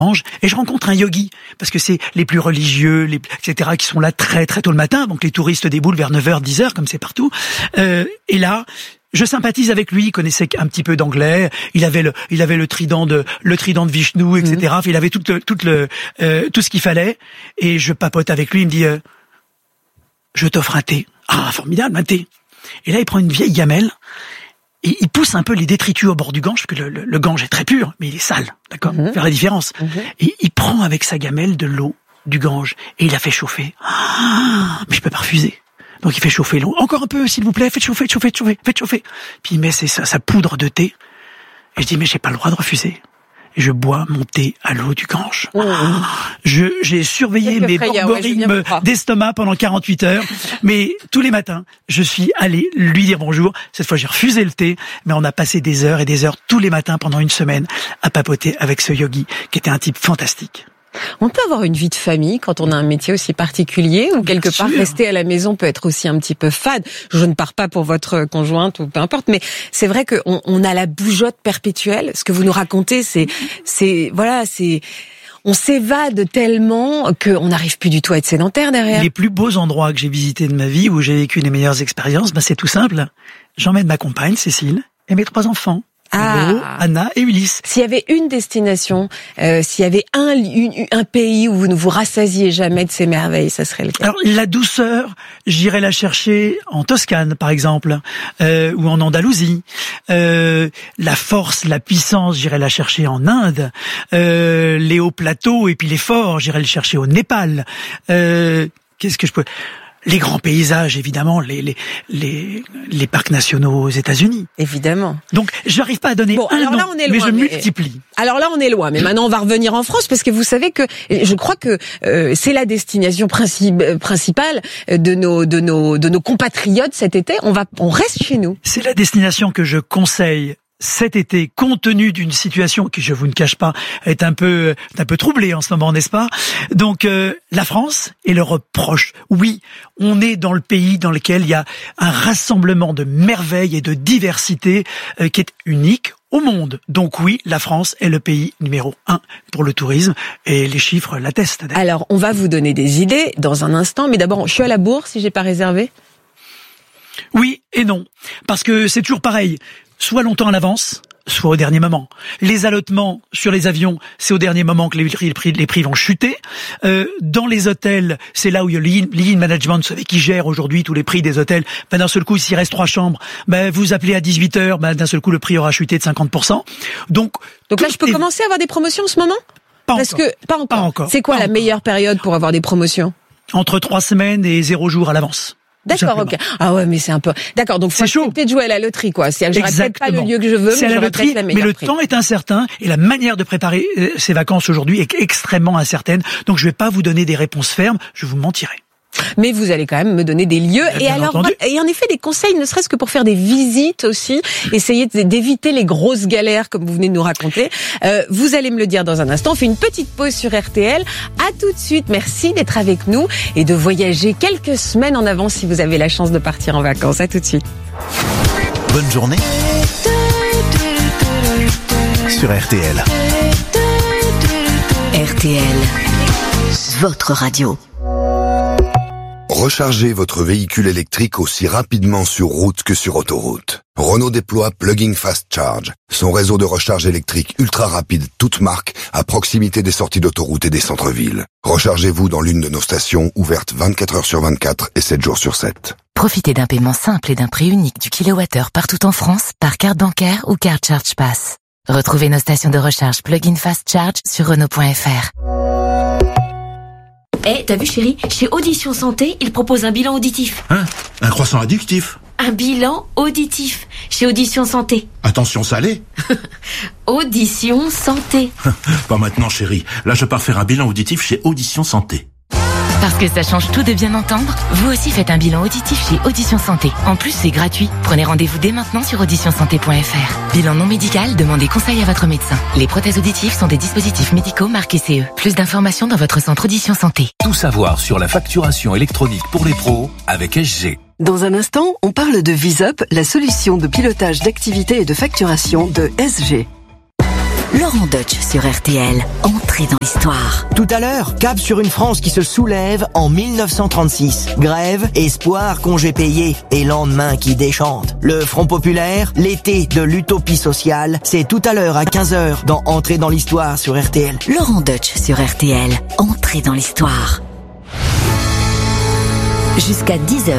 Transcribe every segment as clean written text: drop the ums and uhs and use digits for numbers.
et je rencontre un yogi, parce que c'est les plus religieux, etc., qui sont là très très tôt le matin, donc les touristes déboulent vers 9h, 10h, comme c'est partout. Et là, je sympathise avec lui, il connaissait un petit peu d'anglais, il avait le trident de Vishnu, etc. Il avait tout ce qu'il fallait, et je papote avec lui, il me dit je t'offre un thé. Ah, formidable, un thé. Et là, il prend une vieille gamelle, et il pousse un peu les détritus au bord du Gange, parce que le Gange est très pur, mais il est sale, d'accord, faire la différence. Et il prend avec sa gamelle de l'eau du Gange, et il la fait chauffer. Mais je peux pas refuser. Donc il fait chauffer l'eau. Encore un peu, s'il vous plaît, faites chauffer. Puis il met sa poudre de thé, et je dis, mais j'ai pas le droit de refuser. Et je bois mon thé à l'eau du Gange. J'ai surveillé mes borborigmes d'estomac pendant 48 heures, mais tous les matins, je suis allé lui dire bonjour. Cette fois, j'ai refusé le thé, mais on a passé des heures et des heures tous les matins pendant une semaine à papoter avec ce yogi, qui était un type fantastique. On peut avoir une vie de famille quand on a un métier aussi particulier, ou quelque part rester à la maison peut être aussi un petit peu fade. Je ne pars pas pour votre conjointe ou peu importe, mais c'est vrai qu'on a la bougeotte perpétuelle. Ce que vous nous racontez, on s'évade tellement qu'on n'arrive plus du tout à être sédentaire derrière. Les plus beaux endroits que j'ai visités de ma vie, où j'ai vécu les meilleures expériences, c'est tout simple. J'emmène ma compagne, Cécile, et mes 3 enfants. Anna et Ulysse. S'il y avait une destination, s'il y avait un pays où vous ne vous rassasiez jamais de ces merveilles, ça serait lequel? Alors la douceur, j'irais la chercher en Toscane par exemple, ou en Andalousie. La force, la puissance, j'irais la chercher en Inde. Les hauts plateaux et puis les forts, j'irais le chercher au Népal. Qu'est-ce que je peux... Les grands paysages, évidemment, les parcs nationaux aux États-Unis. Évidemment. Donc, j'arrive pas à donner un nom, mais je multiplie. Alors là, on est loin. Mais maintenant, on va revenir en France, parce que vous savez que, je crois que c'est la destination principale de nos compatriotes cet été. On reste chez nous. C'est la destination que je conseille cet été, compte tenu d'une situation qui, je vous ne cache pas, est un peu troublée en ce moment, n'est-ce pas? Donc, la France et l'Europe proche. Oui, on est dans le pays dans lequel il y a un rassemblement de merveilles et de diversité qui est unique au monde. Donc oui, la France est le pays numéro 1 pour le tourisme, et les chiffres l'attestent. Alors, on va vous donner des idées dans un instant, mais d'abord, je suis à la bourre si j'ai pas réservé? Oui et non, parce que c'est toujours pareil. Soit longtemps à l'avance, soit au dernier moment. Les allotements sur les avions, c'est au dernier moment que les prix vont chuter. Dans les hôtels, c'est là où il y a l'in management, vous savez, qui gère aujourd'hui tous les prix des hôtels. D'un seul coup, s'il reste 3 chambres, vous appelez à 18h, d'un seul coup, le prix aura chuté de 50%. Donc là, je peux commencer à avoir des promotions en ce moment? Pas encore. C'est quoi la meilleure période pour avoir des promotions? Entre 3 semaines et 0 jours à l'avance. D'accord, ok. Ah ouais, mais c'est un peu... D'accord, donc faut accepter de jouer à la loterie, quoi. Je répète pas le lieu que je veux, mais je répète la meilleure. Mais le temps est incertain, et la manière de préparer ces vacances aujourd'hui est extrêmement incertaine. Donc je vais pas vous donner des réponses fermes, je vous mentirai. Mais vous allez quand même me donner des lieux, et en effet des conseils, ne serait-ce que pour faire des visites aussi, essayer d'éviter les grosses galères comme vous venez de nous raconter. Vous allez me le dire dans un instant. On fait une petite pause sur RTL. À tout de suite. Merci d'être avec nous et de voyager quelques semaines en avance si vous avez la chance de partir en vacances. À tout de suite. Bonne journée sur RTL. RTL, votre radio. Rechargez votre véhicule électrique aussi rapidement sur route que sur autoroute. Renault déploie Plug-in Fast Charge, son réseau de recharge électrique ultra rapide toute marque à proximité des sorties d'autoroute et des centres-villes. Rechargez-vous dans l'une de nos stations ouvertes 24 heures sur 24 et 7 jours sur 7. Profitez d'un paiement simple et d'un prix unique du kilowattheure partout en France par carte bancaire ou carte Charge Pass. Retrouvez nos stations de recharge Plug-in Fast Charge sur Renault.fr. T'as vu chérie, chez Audition Santé, ils proposent un bilan auditif. Hein? Un croissant addictif? Un bilan auditif, chez Audition Santé. Attention salé? Audition Santé. Pas maintenant chérie, là je pars faire un bilan auditif chez Audition Santé. Parce que ça change tout de bien entendre, vous aussi faites un bilan auditif chez Audition Santé. En plus, c'est gratuit. Prenez rendez-vous dès maintenant sur auditionsanté.fr. Bilan non médical, demandez conseil à votre médecin. Les prothèses auditives sont des dispositifs médicaux marqués CE. Plus d'informations dans votre centre Audition Santé. Tout savoir sur la facturation électronique pour les pros avec SG. Dans un instant, on parle de VisUp, la solution de pilotage d'activité et de facturation de SG. Laurent Deutsch sur RTL. Entrée dans l'histoire. Tout à l'heure, cap sur une France qui se soulève en 1936. Grève, espoir, congés payés et lendemain qui déchante. Le Front populaire, l'été de l'utopie sociale, c'est tout à l'heure à 15h dans Entrée dans l'histoire sur RTL. Laurent Deutsch sur RTL. Entrée dans l'histoire. Jusqu'à 10h.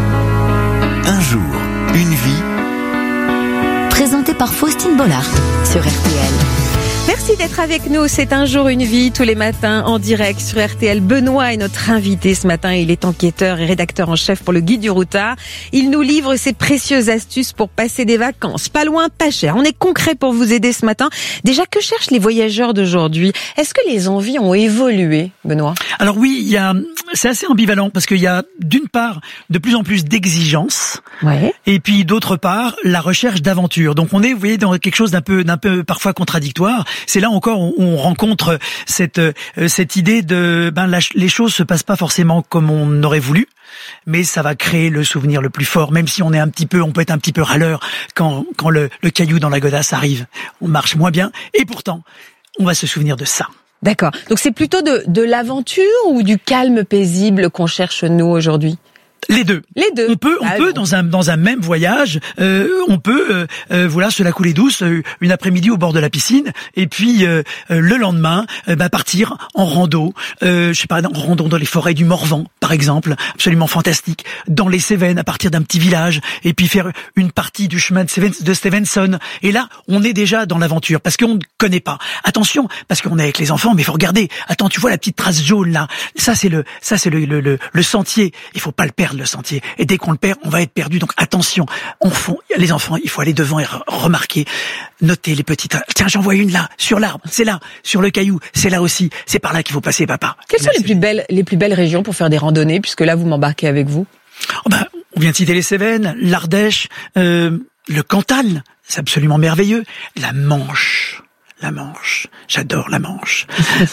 Un jour, une vie. Présenté par Faustine Bollard sur RTL. Merci d'être avec nous. C'est Un jour, une vie, tous les matins en direct sur RTL. Benoît est notre invité ce matin. Il est enquêteur et rédacteur en chef pour le Guide du Routard. Il nous livre ses précieuses astuces pour passer des vacances. Pas loin, pas cher. On est concret pour vous aider ce matin. Déjà, que cherchent les voyageurs d'aujourd'hui? Est-ce que les envies ont évolué, Benoît? Alors oui, c'est assez ambivalent parce qu'il y a d'une part de plus en plus d'exigences, et puis d'autre part la recherche d'aventure. Donc on est, vous voyez, dans quelque chose d'un peu parfois contradictoire. C'est là encore où on rencontre cette idée de les choses se passent pas forcément comme on aurait voulu, mais ça va créer le souvenir le plus fort, même si on peut être un petit peu râleur quand le caillou dans la godasse arrive. On marche moins bien et pourtant on va se souvenir de ça. D'accord. Donc c'est plutôt de l'aventure ou du calme paisible qu'on cherche nous aujourd'hui? Les deux. On peut dans un même voyage, on peut se la couler douce une après-midi au bord de la piscine et puis le lendemain partir en rando, en rando dans les forêts du Morvan par exemple, absolument fantastique, dans les Cévennes à partir d'un petit village et puis faire une partie du chemin de Stevenson. Et là, on est déjà dans l'aventure parce qu'on ne connaît pas. Attention, parce qu'on est avec les enfants, mais faut regarder. Attends, tu vois la petite trace jaune là. Ça c'est le sentier. Il faut pas le perdre, le sentier. Et dès qu'on le perd, on va être perdu. Donc attention, les enfants, il faut aller devant et remarquer, noter les petites. Tiens, j'en vois une là, sur l'arbre, c'est là, sur le caillou, c'est là aussi. C'est par là qu'il faut passer, papa. Quelles sont les plus belles régions pour faire des randonnées, puisque là vous m'embarquez avec vous? On vient de citer les Cévennes, l'Ardèche, le Cantal, c'est absolument merveilleux. La Manche, j'adore la Manche.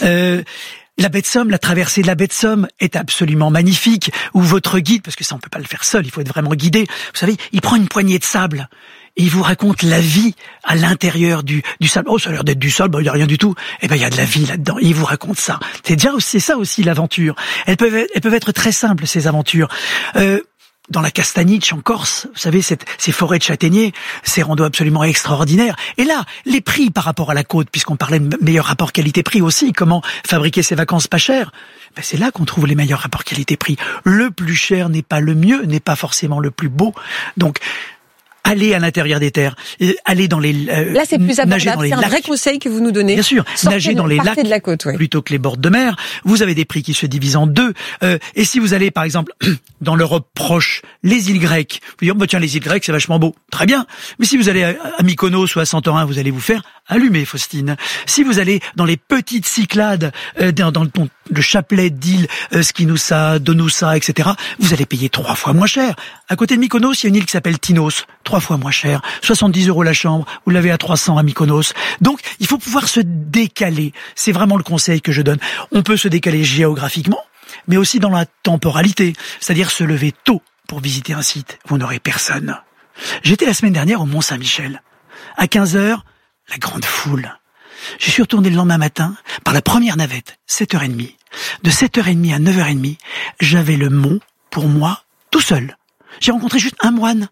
La baie de Somme, la traversée de la baie de Somme est absolument magnifique. Ou votre guide, parce que ça on peut pas le faire seul, il faut être vraiment guidé. Vous savez, il prend une poignée de sable et il vous raconte la vie à l'intérieur du sable. Oh, ça a l'air d'être du sable, il y a rien du tout. Eh ben, il y a de la vie là-dedans. Et il vous raconte ça. C'est ça aussi l'aventure. Elles peuvent être très simples, ces aventures. Dans la Castagniche en Corse, vous savez, ces forêts de châtaigniers, ces randos absolument extraordinaires. Et là, les prix par rapport à la côte, puisqu'on parlait de meilleur rapport qualité-prix aussi, comment fabriquer ses vacances pas chères, c'est là qu'on trouve les meilleurs rapports qualité-prix. Le plus cher n'est pas le mieux, n'est pas forcément le plus beau. Donc, allez à l'intérieur des terres, allez dans les là c'est plus abordable, c'est un vrai conseil que vous nous donnez. Bien sûr, nager dans les lacs de la côte, plutôt que les bords de mer. Vous avez des prix qui se divisent en deux. Et si vous allez par exemple dans l'Europe proche, les îles grecques, vous dites tiens les îles grecques c'est vachement beau, très bien. Mais si vous allez à Mykonos ou à Santorin, vous allez vous faire allumer, Faustine. Si vous allez dans les petites Cyclades, dans le chapelet d'îles Skinossa, Donoussa, etc., vous allez payer 3 fois moins cher. À côté de Mykonos, il y a une île qui s'appelle Tinos, 3 fois moins cher, 70 € la chambre, vous l'avez à 300 à Mykonos. Donc, il faut pouvoir se décaler. C'est vraiment le conseil que je donne. On peut se décaler géographiquement, mais aussi dans la temporalité, c'est-à-dire se lever tôt pour visiter un site où on n'aurait personne. J'étais la semaine dernière au Mont-Saint-Michel. À 15h, la grande foule. Je suis retourné le lendemain matin par la première navette, 7h30. De 7h30 à 9h30, j'avais le mont pour moi tout seul. J'ai rencontré juste un moine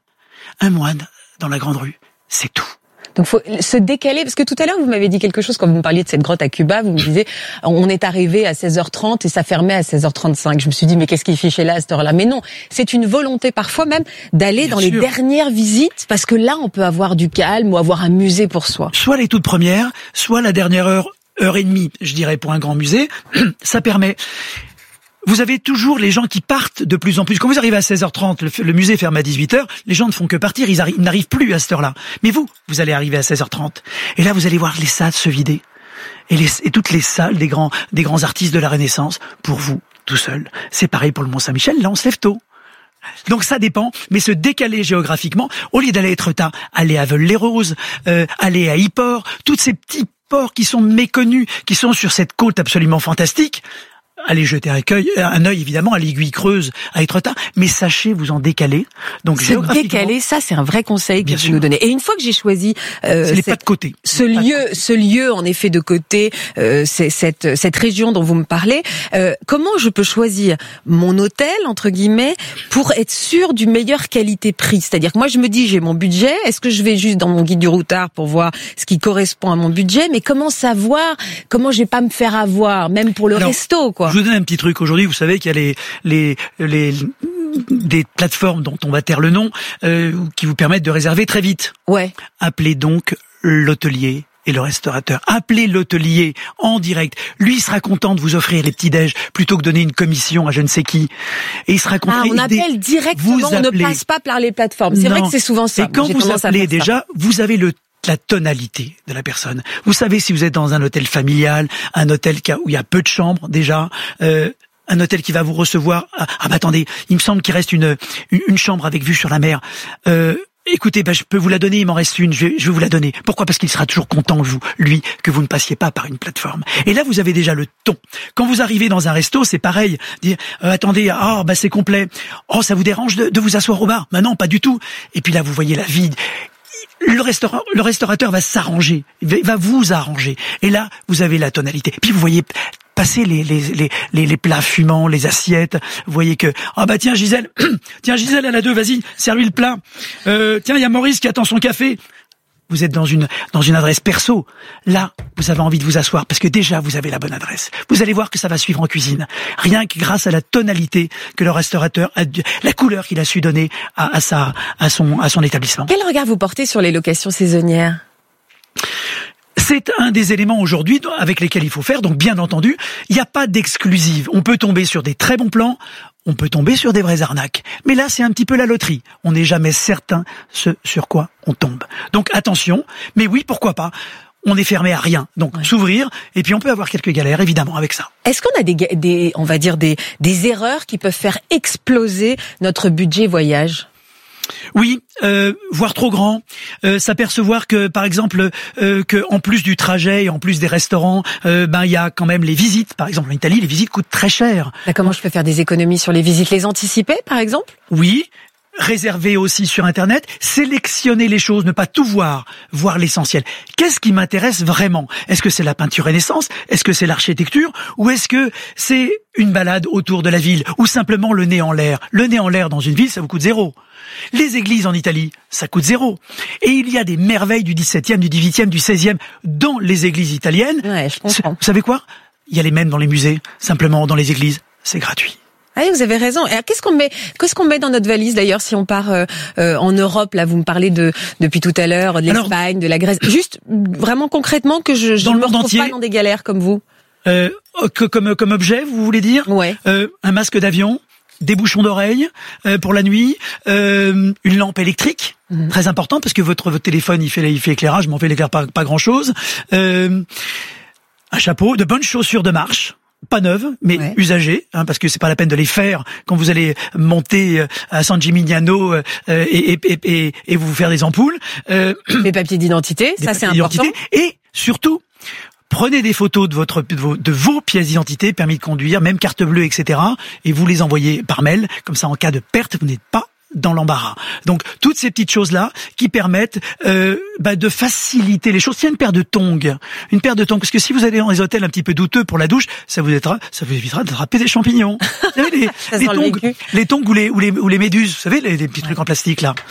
dans la grande rue. C'est tout. Donc faut se décaler, parce que tout à l'heure vous m'avez dit quelque chose quand vous me parliez de cette grotte à Cuba, vous me disiez on est arrivé à 16h30 et ça fermait à 16h35. Je me suis dit mais qu'est-ce qu'il fichait là à cette heure-là? Mais non, c'est une volonté parfois même d'aller dans les dernières visites, parce que là on peut avoir du calme ou avoir un musée pour soi. Soit les toutes premières, soit la dernière heure et demie, je dirais, pour un grand musée. Ça permet. Vous avez toujours les gens qui partent de plus en plus. Quand vous arrivez à 16h30, le musée ferme à 18h, les gens ne font que partir, ils n'arrivent plus à cette heure-là. Mais vous allez arriver à 16h30. Et là, vous allez voir les salles se vider. Et toutes les salles des grands artistes de la Renaissance, pour vous, tout seul. C'est pareil pour le Mont-Saint-Michel, là on se lève tôt. Donc ça dépend, mais se décaler géographiquement, au lieu d'aller à Etretat, aller à Veules-les-Roses, aller à Yport, tous ces petits ports qui sont méconnus, qui sont sur cette côte absolument fantastique. allez jeter un œil évidemment à l'Aiguille Creuse, à Étretat, mais sachez vous en décaler. Donc décaler, ça c'est un vrai conseil que vous nous donnez. Et une fois que j'ai choisi les pas de côté. Ce lieu en effet de côté, cette région dont vous me parlez, comment je peux choisir mon hôtel entre guillemets pour être sûr du meilleur qualité-prix? C'est-à-dire que moi je me dis j'ai mon budget, est-ce que je vais juste dans mon guide du routard pour voir ce qui correspond à mon budget, mais comment savoir, comment je vais pas me faire avoir, même pour le resto, quoi. Je vous donne un petit truc. Aujourd'hui, vous savez qu'il y a des plateformes dont on va taire le nom, qui vous permettent de réserver très vite. Ouais. Appelez donc l'hôtelier et le restaurateur. Appelez l'hôtelier en direct. Lui, il sera content de vous offrir les petits-déj plutôt que donner une commission à je ne sais qui. Et il sera content. On appelle directement, on ne passe pas par les plateformes. C'est vrai que c'est souvent ça. Et quand vous appelez déjà, vous avez la tonalité de la personne. Vous savez si vous êtes dans un hôtel familial, un hôtel où il y a peu de chambres déjà, un hôtel qui va vous recevoir. Attendez, il me semble qu'il reste une chambre avec vue sur la mer. Écoutez, je peux vous la donner, il m'en reste une, je vais vous la donner. Pourquoi? Parce qu'il sera toujours content, lui, que vous ne passiez pas par une plateforme. Et là, vous avez déjà le ton. Quand vous arrivez dans un resto, c'est pareil. Dire, attendez, c'est complet. Oh, ça vous dérange de vous asseoir au bar? Non, pas du tout. Et puis là, vous voyez la vie. Le restaurateur va s'arranger, va vous arranger. Et là, vous avez la tonalité. Puis vous voyez passer les plats fumants, les assiettes. Vous voyez que tiens Gisèle, elle a 2, vas-y, serre-lui le plat. Tiens, il y a Maurice qui attend son café. Vous êtes dans une adresse perso. Là, vous avez envie de vous asseoir parce que déjà vous avez la bonne adresse. Vous allez voir que ça va suivre en cuisine. Rien que grâce à la tonalité que le restaurateur la couleur qu'il a su donner à son établissement. Quel regard vous portez sur les locations saisonnières? C'est un des éléments aujourd'hui avec lesquels il faut faire. Donc, bien entendu, il n'y a pas d'exclusive. On peut tomber sur des très bons plans, on peut tomber sur des vraies arnaques. Mais là, c'est un petit peu la loterie. On n'est jamais certain ce sur quoi on tombe. Donc, attention. Mais oui, pourquoi pas? On est fermé à rien. Donc, s'ouvrir. Et puis, on peut avoir quelques galères, évidemment, avec ça. Est-ce qu'on a des erreurs qui peuvent faire exploser notre budget voyage? Oui, voire trop grand. S'apercevoir que, par exemple, que en plus du trajet et en plus des restaurants, il y a quand même les visites. Par exemple, en Italie, les visites coûtent très cher. Comment je peux faire des économies sur les visites? Les anticiper, par exemple? Oui. Réserver aussi sur Internet, sélectionner les choses, ne pas tout voir l'essentiel. Qu'est-ce qui m'intéresse vraiment? Est-ce que c'est la peinture Renaissance? Est-ce que c'est l'architecture? Ou est-ce que c'est une balade autour de la ville? Ou simplement le nez en l'air? Le nez en l'air dans une ville, ça vous coûte 0. Les églises en Italie, ça coûte 0. Et il y a des merveilles du 17e, du 18e, du 16e dans les églises italiennes. Ouais, je comprends. Vous savez quoi? Il y a les mêmes dans les musées, simplement dans les églises, c'est gratuit. Ah oui, vous avez raison. Et qu'est-ce qu'on met dans notre valise d'ailleurs si on part en Europe? Là, vous me parlez depuis tout à l'heure de l'Espagne, de la Grèce. Juste vraiment concrètement que je ne me retrouve pas dans des galères comme vous. Comme objet, vous voulez dire? Ouais. Un masque d'avion, des bouchons d'oreilles pour la nuit, une lampe électrique, très important parce que votre téléphone il fait éclairage, mais en fait il éclaire pas grand chose. Un chapeau, de bonnes chaussures de marche. Pas neuves, mais usagées, parce que c'est pas la peine de les faire quand vous allez monter à San Gimignano et vous faire des ampoules. Les papiers d'identité, ça c'est important. Et surtout, prenez des photos de vos pièces d'identité, permis de conduire, même carte bleue, etc. Et vous les envoyez par mail, comme ça en cas de perte, vous n'êtes pas dans l'embarras. Donc toutes ces petites choses-là qui permettent de faciliter les choses. Il y a une paire de tongs, parce que si vous allez dans les hôtels un petit peu douteux pour la douche, ça vous évitera d'attraper des champignons. Vous savez, les tongs ou les méduses, vous savez, les petits trucs en plastique là.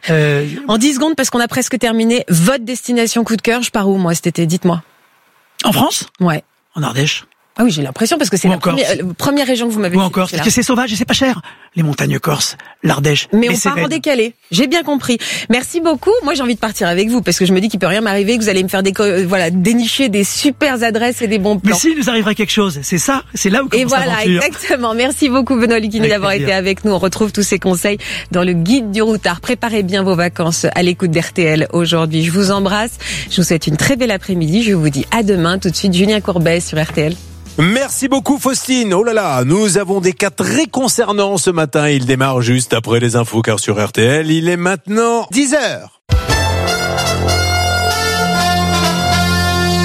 En 10 secondes, parce qu'on a presque terminé, votre destination coup de cœur, je pars où moi cet été? Dites-moi. En France? Ouais. En Ardèche. Ah oui, j'ai l'impression parce que c'est la première région que vous m'avez dit. Ou encore, parce que c'est sauvage et c'est pas cher. Les montagnes corses, l'Ardèche. Mais on part en décalé. J'ai bien compris. Merci beaucoup. Moi, j'ai envie de partir avec vous parce que je me dis qu'il peut rien m'arriver, que vous allez me faire dénicher des super adresses et des bons plans. Mais s'il nous arriverait quelque chose, c'est ça, c'est là où commence l'aventure. Et voilà, exactement. Merci beaucoup, Benoît Lucchini, d'avoir été avec nous. On retrouve tous ces conseils dans le guide du routard. Préparez bien vos vacances à l'écoute d'RTL aujourd'hui. Je vous embrasse. Je vous souhaite une très belle après-midi. Je vous dis à demain. Tout de suite, Julien Courbet sur RTL. Merci beaucoup Faustine. Oh là là, nous avons des cas très concernants ce matin. Il démarre juste après les infos car sur RTL, il est maintenant 10h.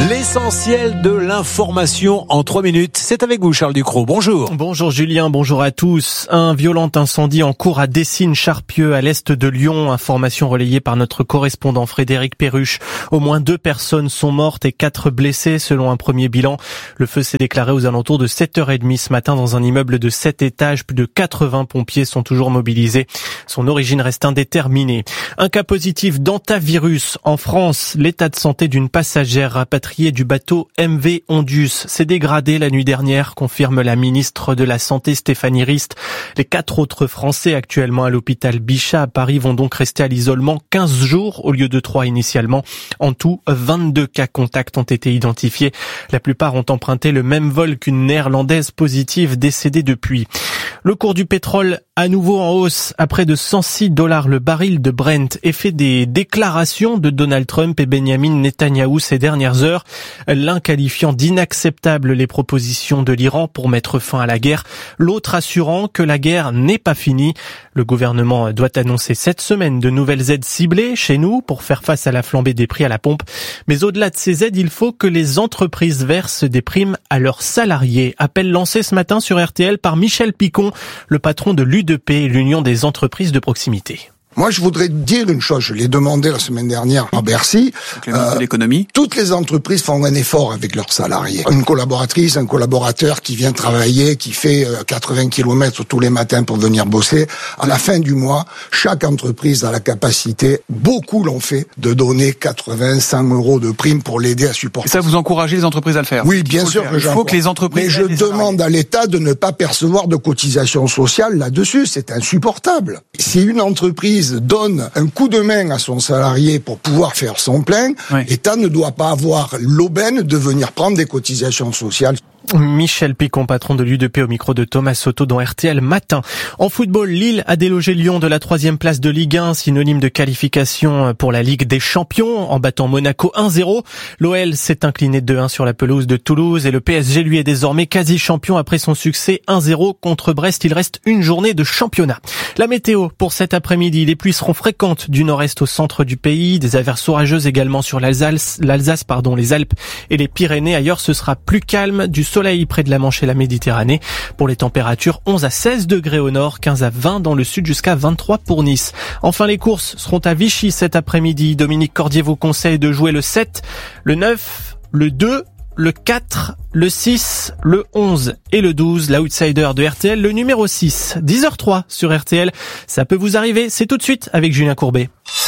L'essentiel de l'information en 3 minutes. C'est avec vous, Charles Ducrot. Bonjour. Bonjour Julien, bonjour à tous. Un violent incendie en cours à Dessines-Charpieu, à l'est de Lyon. Information relayée par notre correspondant Frédéric Perruche. Au moins 2 personnes sont mortes et 4 blessées selon un premier bilan. Le feu s'est déclaré aux alentours de 7h30 ce matin dans un immeuble de 7 étages. Plus de 80 pompiers sont toujours mobilisés. Son origine reste indéterminée. Un cas positif d'hantavirus en France. L'état de santé d'une passagère rapatriée du bateau MV Ondus s'est dégradé la nuit dernière, confirme la ministre de la Santé Stéphanie Rist. Les 4 autres Français actuellement à l'hôpital Bichat à Paris vont donc rester à l'isolement 15 jours au lieu de 3 initialement. En tout, 22 cas contacts ont été identifiés. La plupart ont emprunté le même vol qu'une néerlandaise positive décédée depuis. Le cours du pétrole à nouveau en hausse à près de $106 le baril de Brent. Effet des déclarations de Donald Trump et Benjamin Netanyahou ces dernières heures. L'un qualifiant d'inacceptables les propositions de l'Iran pour mettre fin à la guerre. L'autre assurant que la guerre n'est pas finie. Le gouvernement doit annoncer cette semaine de nouvelles aides ciblées chez nous pour faire face à la flambée des prix à la pompe. Mais au-delà de ces aides, il faut que les entreprises versent des primes à leurs salariés. Appel lancé ce matin sur RTL par Michel Picon, le patron de l'UDP, l'Union des entreprises de proximité. Moi, je voudrais dire une chose. Je l'ai demandé la semaine dernière à Bercy. L'économie. Toutes les entreprises font un effort avec leurs salariés. Une collaboratrice, un collaborateur qui vient travailler, qui fait 80 km tous les matins pour venir bosser. À la fin du mois, chaque entreprise a la capacité, beaucoup l'ont fait, de donner 80, 100 € de prime pour l'aider à supporter. Et ça, vous encouragez les entreprises à le faire? Oui, bien sûr que il faut que les entreprises... Mais je demande à l'État de ne pas percevoir de cotisations sociales là-dessus. C'est insupportable. Si une entreprise donne un coup de main à son salarié pour pouvoir faire son plein, l'État ne doit pas avoir l'aubaine de venir prendre des cotisations sociales. Michel Picon, patron de l'UDP au micro de Thomas Soto dans RTL Matin. En football, Lille a délogé Lyon de la 3e place de Ligue 1, synonyme de qualification pour la Ligue des Champions, en battant Monaco 1-0. L'OL s'est incliné 2-1 sur la pelouse de Toulouse et le PSG lui est désormais quasi champion après son succès 1-0 contre Brest. Il reste une journée de championnat. La météo pour cet après-midi, les pluies seront fréquentes du nord-est au centre du pays, des averses orageuses également sur l'Alsace, les Alpes et les Pyrénées. Ailleurs, ce sera plus calme, du soleil près de la Manche et la Méditerranée. Pour les températures, 11 à 16 degrés au nord, 15 à 20 dans le sud, jusqu'à 23 pour Nice. Enfin, les courses seront à Vichy cet après-midi. Dominique Cordier vous conseille de jouer le 7, le 9, le 2, le 4, le 6, le 11 et le 12. L'outsider de RTL, le numéro 6. 10h03 sur RTL. Ça peut vous arriver. C'est tout de suite avec Julien Courbet.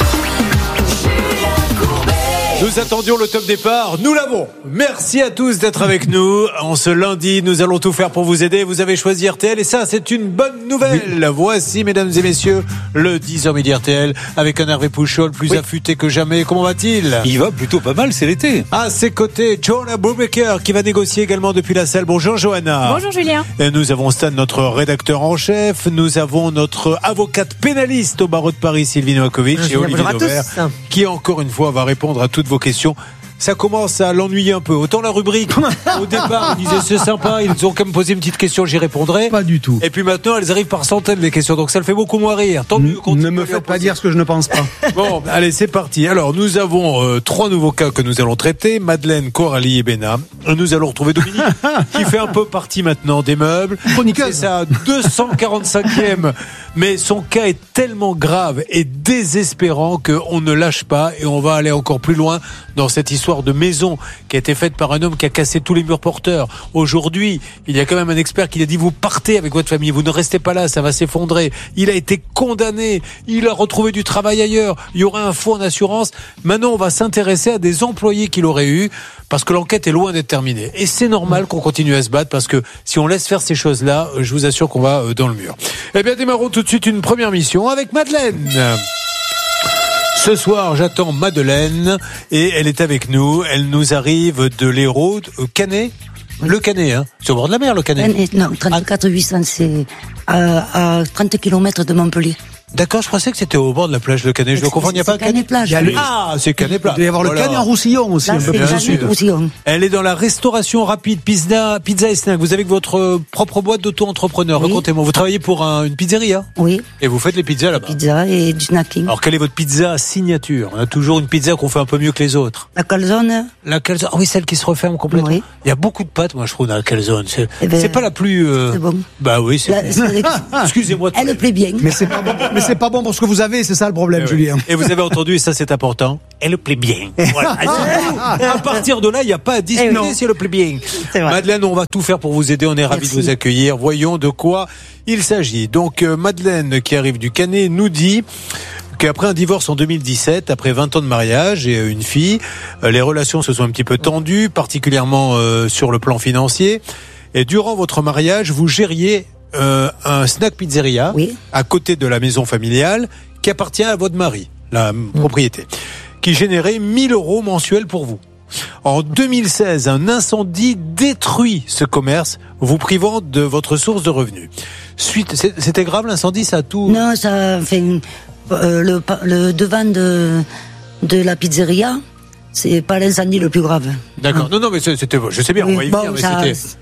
Nous attendions le top départ, nous l'avons. Merci à tous d'être avec nous. En ce lundi, nous allons tout faire pour vous aider. Vous avez choisi RTL et ça, c'est une bonne nouvelle. Oui. Voici, mesdames et messieurs, le 10h midi RTL avec un Hervé Pouchol plus affûté que jamais. Comment va-t-il ? Il va plutôt pas mal, c'est l'été. À ses côtés, Johanna Brubaker qui va négocier également depuis la salle. Bonjour Johanna. Bonjour Julien. Et nous avons Stan, notre rédacteur en chef. Nous avons notre avocate pénaliste au barreau de Paris, Sylvie Novakovic, et Olivier Dauvert, qui encore une fois va répondre à toutes vos questions. Ça commence à l'ennuyer un peu. Autant la rubrique, au départ, ils disaient c'est sympa, ils ont quand même posé une petite question, j'y répondrai. Pas du tout. Et puis maintenant, elles arrivent par centaines les questions, donc ça le fait beaucoup moins rire. Tant mieux. Ne me faites pas dire ce que je ne pense pas. Bon, allez, c'est parti. Alors, nous avons 3 nouveaux cas que nous allons traiter. Madeleine, Coralie et Béna. Nous allons retrouver Dominique, qui fait un peu partie maintenant des meubles. C'est sa 245e. Mais son cas est tellement grave et désespérant qu'on ne lâche pas et on va aller encore plus loin dans cette histoire de maison qui a été faite par un homme qui a cassé tous les murs porteurs. Aujourd'hui, il y a quand même un expert qui a dit vous partez avec votre famille, vous ne restez pas là, ça va s'effondrer. Il a été condamné, il a retrouvé du travail ailleurs, il y aura un fonds en assurance. Maintenant, on va s'intéresser à des employés qu'il aurait eu parce que l'enquête est loin d'être terminée. Et c'est normal qu'on continue à se battre parce que si on laisse faire ces choses-là, je vous assure qu'on va dans le mur. Eh bien, démarrons tout de suite une première mission avec Madeleine. Ce soir, j'attends Madeleine et elle est avec nous. Elle nous arrive de l'Hérault, Canet. Le Canet, hein. C'est au bord de la mer, le Canet. Non, 34 800, c'est à 30 km de Montpellier. D'accord, je pensais que c'était au bord de la plage de Canet. Je dois comprendre, il n'y a pas Canet-Plage. Ah, c'est Canet-Plage. Il doit y avoir le Canet en Roussillon aussi. Là, c'est Canet-Roussillon. Elle est dans la restauration rapide, pizza et snack. Vous avez votre propre boîte d'auto-entrepreneur. Oui. Racontez-moi. Vous travaillez pour une pizzeria? Oui. Et vous faites les pizzas là-bas? Pizza et du snacking. Alors, quelle est votre pizza signature? On a toujours une pizza qu'on fait un peu mieux que les autres. La calzone. La calzone. Ah oui, celle qui se referme complètement. Oui. Il y a beaucoup de pâtes, moi, je trouve, dans la calzone. C'est ben, pas la plus, C'est bon. Bah oui, excusez-moi. Elle le plaît bien. Mais c'est pas bon pour ce que vous avez, c'est ça le problème, Julien. Et vous avez entendu, et ça c'est important, elle le plaît bien. Voilà. À partir de là, il n'y a pas à discuter si elle le plaît bien. Madeleine, on va tout faire pour vous aider, on est ravis de vous accueillir. Voyons de quoi il s'agit. Donc Madeleine, qui arrive du Canet, nous dit qu'après un divorce en 2017, après 20 ans de mariage et une fille, les relations se sont un petit peu tendues, particulièrement sur le plan financier. Et durant votre mariage, vous gériez un snack pizzeria à côté de la maison familiale qui appartient à votre mari, la propriété, qui générait 1 000 € mensuels pour vous. En 2016, un incendie détruit ce commerce, vous privant de votre source de revenus. C'était grave l'incendie, ça a tout... Non, ça fait le devant de la pizzeria, c'est pas l'incendie le plus grave. D'accord. Non, mais c'était... Je sais bien, on va y venir, mais c'était...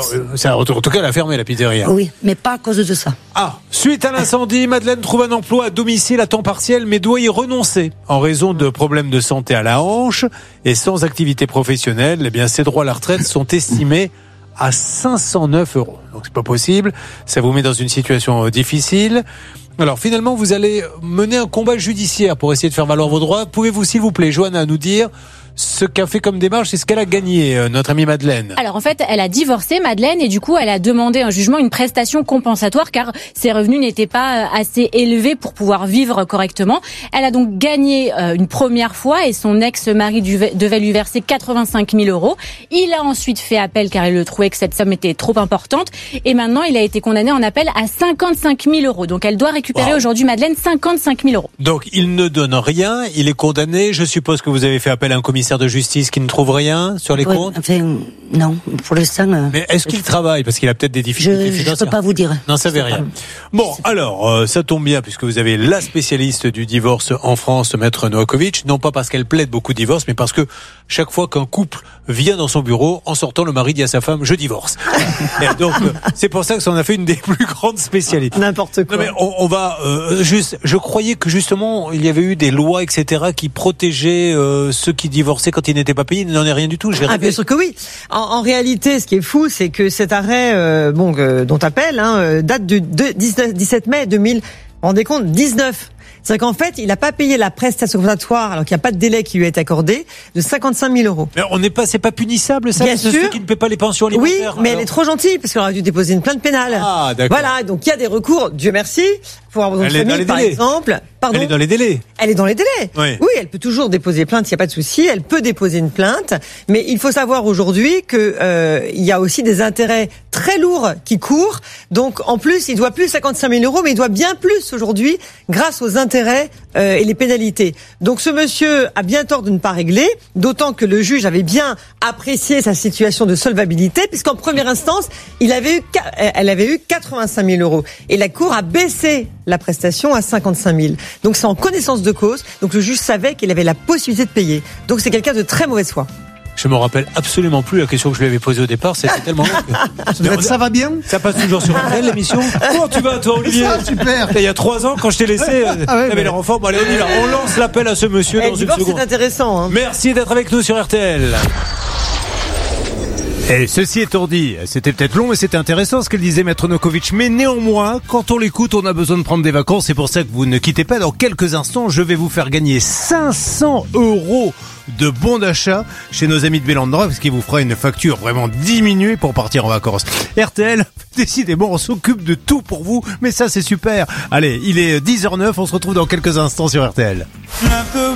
En tout cas, elle a fermé la pizzeria. Oui, mais pas à cause de ça. Ah, suite à l'incendie, Madeleine trouve un emploi à domicile à temps partiel, mais doit y renoncer en raison de problèmes de santé à la hanche et sans activité professionnelle. Eh bien, ses droits à la retraite sont estimés à 509 €. Donc, c'est pas possible. Ça vous met dans une situation difficile. Alors, finalement, vous allez mener un combat judiciaire pour essayer de faire valoir vos droits. Pouvez-vous, s'il vous plaît, Johanna, nous dire ce qu'a fait comme démarche et ce qu'elle a gagné, notre amie Madeleine? Alors en fait, elle a divorcé, Madeleine, et du coup, elle a demandé un jugement, une prestation compensatoire, car ses revenus n'étaient pas assez élevés pour pouvoir vivre correctement. Elle a donc gagné une première fois, et son ex-mari devait lui verser 85 000 €. Il a ensuite fait appel, car il le trouvait que cette somme était trop importante, et maintenant, il a été condamné en appel à 55 000 €. Donc elle doit récupérer aujourd'hui, Madeleine, 55 000 €. Donc il ne donne rien, il est condamné. Je suppose que vous avez fait appel à un commissaire de justice qui ne trouve rien sur les comptes? Enfin, non, pour l'instant... Mais est-ce qu'il travaille? Parce qu'il a peut-être des difficultés financières. Je ne peux pas vous dire. Non, ça ne veut rien. Bon, alors, ça tombe bien, puisque vous avez la spécialiste du divorce en France, Maître Novakovic, non pas parce qu'elle plaide beaucoup de divorce, mais parce que chaque fois qu'un couple vient dans son bureau, en sortant, le mari dit à sa femme, je divorce. Et donc, c'est pour ça que ça en a fait une des plus grandes spécialistes. N'importe quoi. Non, mais on va je croyais que justement, il y avait eu des lois, etc., qui protégeaient ceux qui divorçaient quand il n'était pas payé. Il n'en est rien du tout. Bien sûr que oui. En réalité, ce qui est fou, c'est que cet arrêt dont t'appelles date du 17 mai 2000. Vous vous rendez compte, 19. C'est qu'en fait, il n'a pas payé la prestation compensatoire, alors qu'il n'y a pas de délai qui lui a été accordé, de 55 000 €. Mais c'est pas punissable, ça? Bien sûr. Ceux qui ne paient pas les pensions alimentaires. Oui, mais elle est trop gentille, parce qu'elle aurait dû déposer une plainte pénale. Ah, d'accord. Voilà, donc il y a des recours, Dieu merci, pour avoir une famille, par exemple. Pardon. Elle est dans les délais. Elle est dans les délais. Oui, elle peut toujours déposer plainte, il n'y a pas de souci. Elle peut déposer une plainte, mais il faut savoir aujourd'hui que il y a aussi des intérêts très lourds qui courent. Donc en plus, il doit plus 55 000 €, mais il doit bien plus aujourd'hui, grâce aux intérêts et les pénalité. Donc ce monsieur a bien tort de ne pas régler, d'autant que le juge avait bien apprécié sa situation de solvabilité, puisqu'en première instance, elle avait eu 85 000 €. Et la Cour a baissé la prestation à 55 000. Donc c'est en connaissance de cause. Donc le juge savait qu'il avait la possibilité de payer. Donc c'est quelqu'un de très mauvaise foi. Je me rappelle absolument plus la question que je lui avais posée au départ. C'était tellement long. Ça va bien? Ça passe toujours sur RTL, l'émission. Comment tu vas, toi, Olivier? Ça, super. Il y a 3 ans, quand je t'ai laissé, t'avais l'air en forme. Allez, on y va. On lance l'appel à ce monsieur dans une seconde. C'est intéressant. Hein. Merci d'être avec nous sur RTL. Et ceci étant dit, c'était peut-être long, mais c'était intéressant ce qu'elle disait, Maître Novakovic. Mais néanmoins, quand on l'écoute, on a besoin de prendre des vacances. C'est pour ça que vous ne quittez pas. Dans quelques instants, je vais vous faire gagner 500 € de bons d'achat chez nos amis de Bellandra, parce qu'il vous fera une facture vraiment diminuée pour partir en vacances. RTL, décidément, on s'occupe de tout pour vous, mais ça, c'est super. Allez, il est 10h09, on se retrouve dans quelques instants sur RTL.